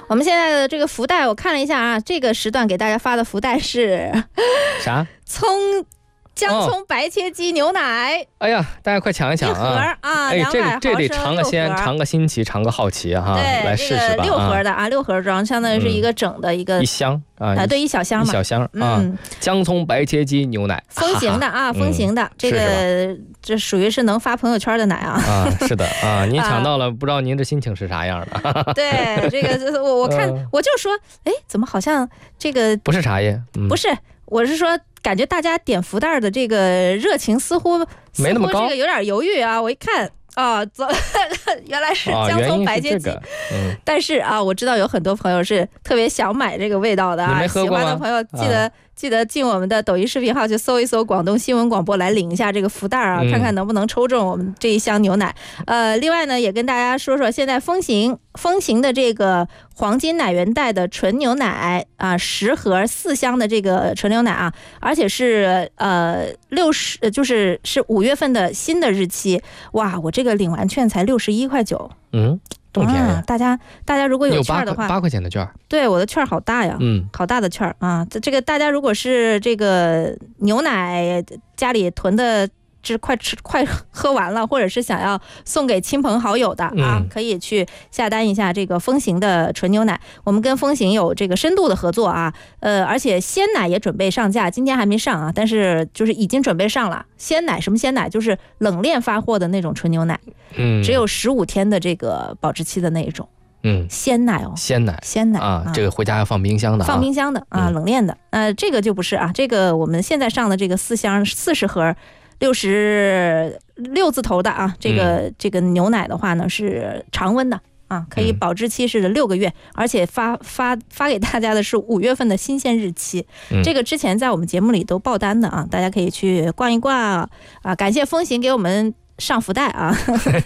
我们现在的这个福袋，我看了一下啊，这个时段给大家发的福袋是啥？ 姜葱白切鸡牛奶。 哎呀，大家快抢一抢啊！ 一盒啊， 哎， 200毫这得升尝个鲜， 6盒尝个新奇，尝个好奇啊！哈， 对， 来试试吧。 这个6盒的啊，6盒装，相当于是一个整的一个一箱啊， 对，一小箱嘛， 一小箱啊。姜葱白切鸡牛奶， 风行的啊，风行的，这个这属于是能发朋友圈的奶啊。 啊，是的啊，您抢到了，不知道您的心情是啥样的？ 对，这个我看我就说，哎，怎么好像这个不是茶叶？ 不是，我是说。感觉大家点福袋的这个热情似乎没那么高， 这个有点犹豫啊！我一看啊，原来是姜葱白切鸡。但是啊，我知道有很多朋友是特别想买这个味道的啊，喜欢的朋友记得进我们的抖音视频号去搜一搜广东新闻广播，来领一下这个福袋啊，看看能不能抽中我们这一箱牛奶。另外呢，也跟大家说说现在风行的这个黄金奶源袋的纯牛奶啊，10盒4箱的这个纯牛奶啊，而且是就是5月份的新的日期。哇，我这个领完券才61.9块。 这么便宜。 大家如果有券的话， 有8块钱的券。 对，我的券好大呀，好大的券啊！这个大家如果是这个牛奶家里囤的快喝完了，或者是想要送给亲朋好友的啊，可以去下单一下这个风行的纯牛奶。我们跟风行有这个深度的合作啊，而且鲜奶也准备上架，今天还没上啊，但是就是已经准备上了。鲜奶什么鲜奶？就是冷链发货的那种纯牛奶，只有15天的这个保质期的那一种。鲜奶哦，鲜奶啊，这个回家要放冰箱的， 放冰箱的啊，冷链的。这个就不是啊，这个我们现在上的这个4箱40盒。66字头的啊，这个牛奶的话呢是常温的啊，可以保质期是6个月，而且发给大家的是5月份的新鲜日期。这个之前在我们节目里都爆单的啊，大家可以去逛一逛啊。感谢风行给我们上福袋啊。